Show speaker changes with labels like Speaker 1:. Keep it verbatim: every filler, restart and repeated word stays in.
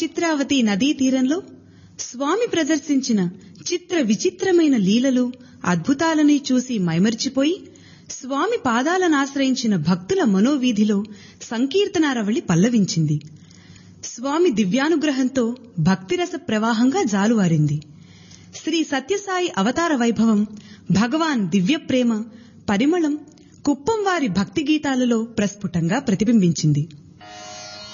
Speaker 1: చిత్రావతి నదీ తీరంలో స్వామి ప్రదర్శించిన చిత్ర విచిత్రమైన లీలలు అద్భుతాలని చూసి మైమరిచిపోయి స్వామి పాదాలనాశ్రయించిన భక్తుల మనోవీధిలో సంకీర్తనారవళి పల్లవించింది. స్వామి దివ్యానుగ్రహంతో భక్తిరస ప్రవాహంగా జాలువారింది. శ్రీ సత్యసాయి అవతార వైభవం, భగవాన్ దివ్యప్రేమ పరిమళం కుప్పం వారి భక్తి గీతాలలో ప్రస్ఫుటంగా ప్రతిబింబించింది.